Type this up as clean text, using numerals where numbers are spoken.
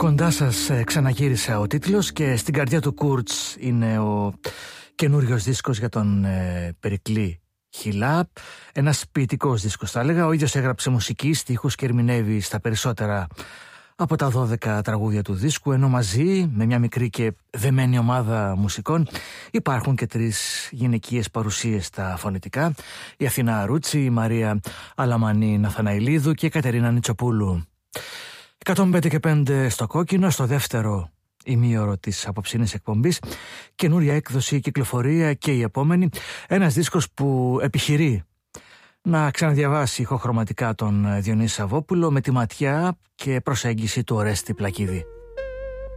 Κοντά σας ξαναγύρισα ο τίτλος και στην καρδιά του Κούρτς είναι ο καινούριος δίσκος για τον Περικλή Χιλά. Ένας ποιητικός δίσκος θα έλεγα. Ο ίδιος έγραψε μουσική, στίχους και ερμηνεύει στα περισσότερα από τα 12 τραγούδια του δίσκου, ενώ μαζί με μια μικρή και δεμένη ομάδα μουσικών υπάρχουν και 3 γυναικείες παρουσίες στα φωνητικά: η Αθηνά Ρούτσι, η Μαρία Αλαμανή Ναθαναηλίδου και η Κατερίνα Νιτσοπούλου. 105 και 5 στο κόκκινο, στο δεύτερο ημίωρο της απόψινής εκπομπής. Καινούρια έκδοση, κυκλοφορία και η επόμενη. Ένας δίσκος που επιχειρεί να ξαναδιαβάσει ηχοχρωματικά τον Διονύση Σαββόπουλο με τη ματιά και προσέγγιση του Ορέστη Πλακίδη.